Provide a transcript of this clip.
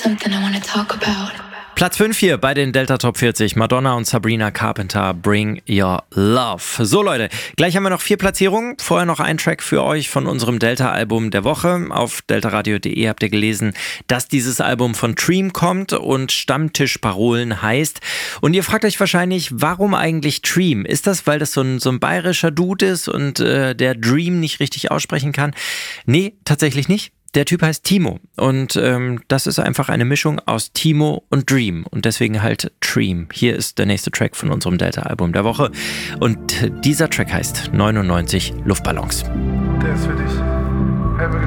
something I want to talk about. Platz 5 hier bei den Delta Top 40. Madonna und Sabrina Carpenter, Bring Your Love. So Leute, gleich haben wir noch 4 Platzierungen. Vorher noch ein Track für euch von unserem Delta-Album der Woche. Auf deltaradio.de habt ihr gelesen, dass dieses Album von Dream kommt und Stammtischparolen heißt. Und ihr fragt euch wahrscheinlich, warum eigentlich Dream? Ist das, weil das so ein bayerischer Dude ist und der Dream nicht richtig aussprechen kann? Nee, tatsächlich nicht. Der Typ heißt Timo und das ist einfach eine Mischung aus Timo und Dream und deswegen halt Dream. Hier ist der nächste Track von unserem Delta-Album der Woche und dieser Track heißt 99 Luftballons. Der ist für dich.